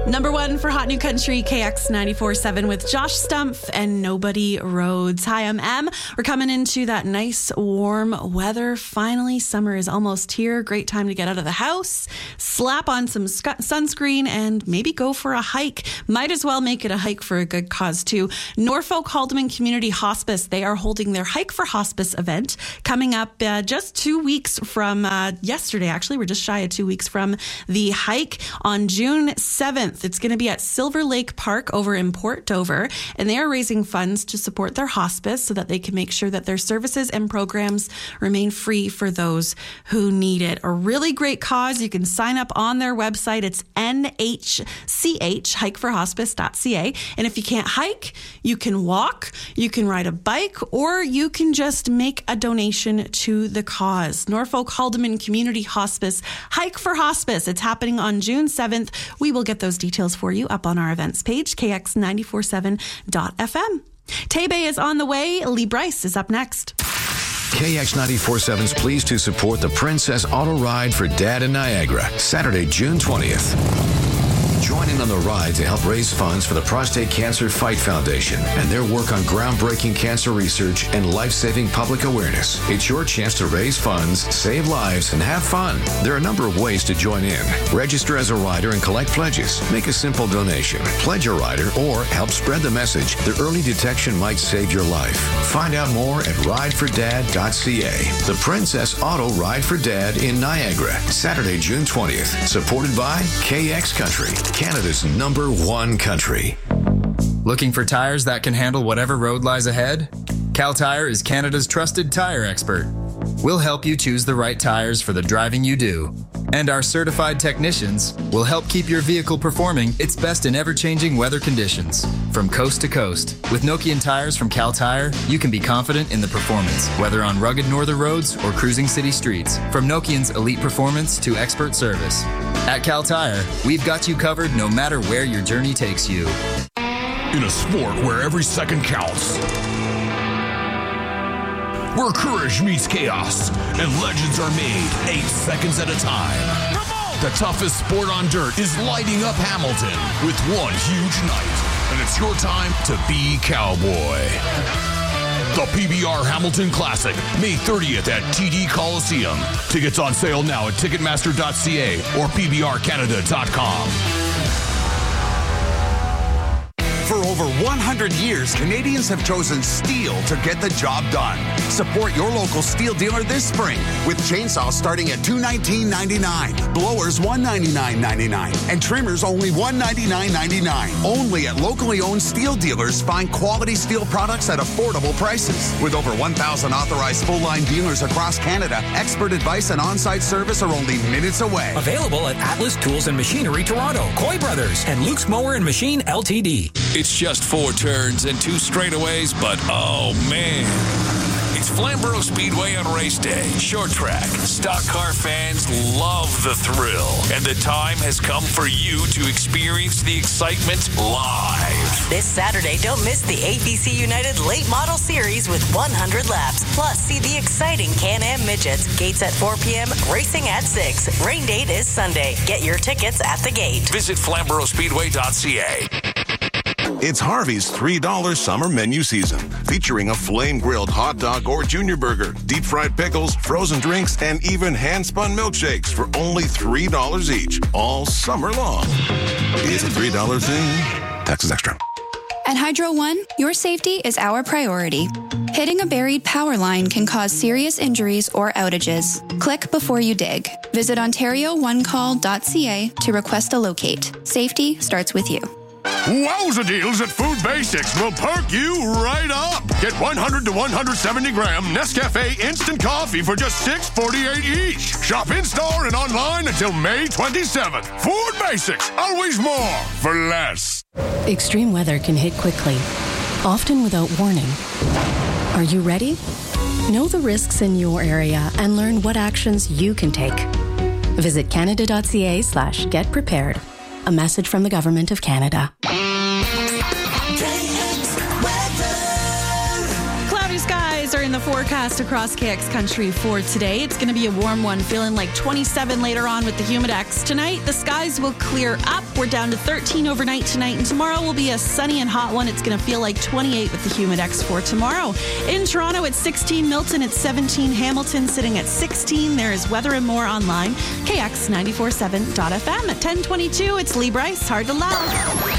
Number one for Hot New Country, KX 94.7 with Josh Stumpf and Nobody Rhodes. Hi, I'm Em. We're coming into that nice warm weather. Finally, summer is almost here. Great time to get out of the house, slap on some sunscreen, and maybe go for a hike. Might as well make it a hike for a good cause, too. Norfolk Haldeman Community Hospice, they are holding their Hike for Hospice event coming up just 2 weeks from yesterday. Actually, we're just shy of 2 weeks from the hike on June 7th. It's going to be at Silver Lake Park over in Port Dover, and they are raising funds to support their hospice so that they can make sure that their services and programs remain free for those who need it. A really great cause. You can sign up on their website. It's NHCH, hikeforhospice.ca. And if you can't hike, you can walk, you can ride a bike, or you can just make a donation to the cause. Norfolk Haldeman Community Hospice, Hike for Hospice. It's happening on June 7th. We will get those details for you up on our events page, kx947.fm. Tay-Bay is on the way. Lee Bryce is up next. KX 94.7 is pleased to support the Princess Auto Ride for Dad in Niagara, Saturday, June 20th. Join in on the ride to help raise funds for the Prostate Cancer Fight Foundation and their work on groundbreaking cancer research and life-saving public awareness. It's your chance to raise funds, save lives, and have fun. There are a number of ways to join in. Register as a rider and collect pledges. Make a simple donation. Pledge a rider or help spread the message that early detection might save your life. Find out more at ridefordad.ca. The Princess Auto Ride for Dad in Niagara, Saturday, June 20th. Supported by KX Country, Canada's #1 country. Looking for tires that can handle whatever road lies ahead? Cal Tire is Canada's trusted tire expert. We'll help you choose the right tires for the driving you do. And our certified technicians will help keep your vehicle performing its best in ever-changing weather conditions. From coast to coast, with Nokian tires from Cal Tire, you can be confident in the performance, whether on rugged northern roads or cruising city streets. From Nokian's elite performance to expert service. At Cal Tire, we've got you covered no matter where your journey takes you. In a sport where every second counts, where courage meets chaos and legends are made 8 seconds at a time. The toughest sport on dirt is lighting up Hamilton with one huge night, and it's your time to be cowboy. The PBR Hamilton Classic, May 30th at TD Coliseum. Tickets on sale now at Ticketmaster.ca or PBRCanada.com. For over 100 years, Canadians have chosen steel to get the job done. Support your local steel dealer this spring with chainsaws starting at $219.99, blowers $199.99, and trimmers only $199.99. Only at locally owned steel dealers. Find quality steel products at affordable prices. With over 1,000 authorized full-line dealers across Canada, expert advice and on-site service are only minutes away. Available at Atlas Tools and Machinery Toronto, Coy Brothers, and Luke's Mower and Machine Ltd. It's just 4 turns and 2 straightaways, but oh man. It's Flamborough Speedway on race day. Short track. Stock car fans love the thrill. And the time has come for you to experience the excitement live. This Saturday, don't miss the ABC United Late Model Series with 100 laps. Plus, see the exciting Can-Am Midgets. Gates at 4 p.m., racing at 6. Rain date is Sunday. Get your tickets at the gate. Visit FlamboroughSpeedway.ca. It's Harvey's $3 summer menu season, featuring a flame-grilled hot dog or junior burger, deep-fried pickles, frozen drinks, and even hand-spun milkshakes for only $3 each, all summer long. It's a $3 thing. Taxes extra. At Hydro One, your safety is our priority. Hitting a buried power line can cause serious injuries or outages. Click before you dig. Visit OntarioOneCall.ca to request a locate. Safety starts with you. Wowza deals at Food Basics will perk you right up. Get 100 to 170 gram Nescafe instant coffee for just $6.48 each. Shop in-store and online until May 27th. Food Basics, always more for less. Extreme weather can hit quickly, often without warning. Are you ready? Know the risks in your area and learn what actions you can take. Visit canada.ca/getprepared. A message from the Government of Canada. Cloudy skies are weather in the forecast across KX Country for today. It's going to be a warm one, feeling like 27 later on with the Humidex. Tonight, the skies will clear up. We're down to 13 overnight tonight, and tomorrow will be a sunny and hot one. It's going to feel like 28 with the Humidex for tomorrow. In Toronto, it's 16. Milton, it's 17. Hamilton sitting at 16. There is weather and more online. KX947.fm at 10:22. It's Lee Bryce. Hard to love.